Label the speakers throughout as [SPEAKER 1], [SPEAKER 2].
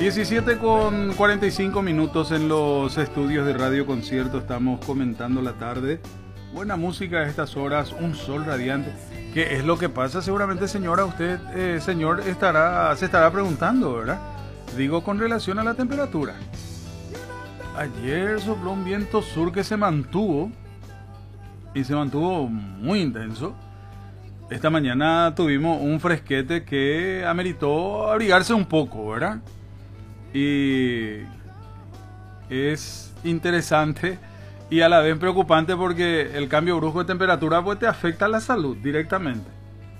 [SPEAKER 1] 17:45 en los estudios de Radio Concierto. Estamos comentando la tarde. Buena música a estas horas, un sol radiante. ¿Qué es lo que pasa? Seguramente, señora, usted, señor, se estará preguntando, ¿verdad? Digo, con relación a la temperatura. Ayer sopló un viento sur que se mantuvo, y se mantuvo muy intenso. Esta mañana tuvimos un fresquete que ameritó abrigarse un poco, ¿verdad? Y es interesante y a la vez preocupante porque el cambio brusco de temperatura pues te afecta a la salud directamente.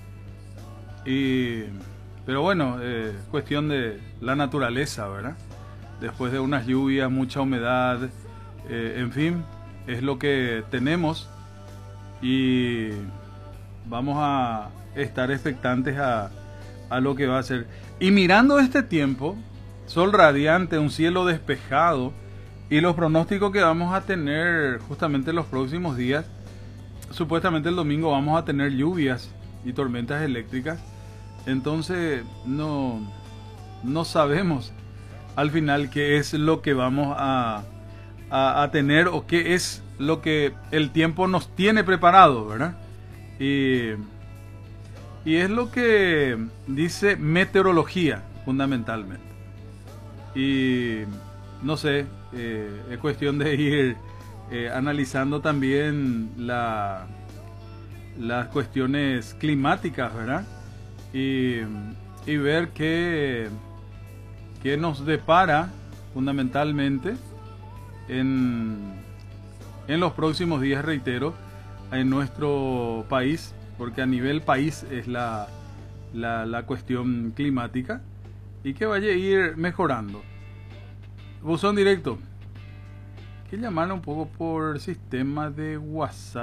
[SPEAKER 1] Pero bueno, cuestión de la naturaleza, ¿verdad? Después de unas lluvias, mucha humedad, en fin, es lo que tenemos y vamos a estar expectantes a lo que va a ser. Y mirando este tiempo, sol radiante, un cielo despejado y los pronósticos que vamos a tener justamente los próximos días, supuestamente el domingo vamos a tener lluvias y tormentas eléctricas, entonces no sabemos al final qué es lo que vamos a tener o qué es lo que el tiempo nos tiene preparado, ¿verdad? Y es lo que dice meteorología fundamentalmente. Y no sé, es cuestión de ir analizando también las cuestiones climáticas, ¿verdad? Y ver qué nos depara fundamentalmente en los próximos días, reitero, en nuestro país, porque a nivel país es la cuestión climática y que vaya a ir mejorando. Buzón directo, que llamar un poco por sistema de WhatsApp.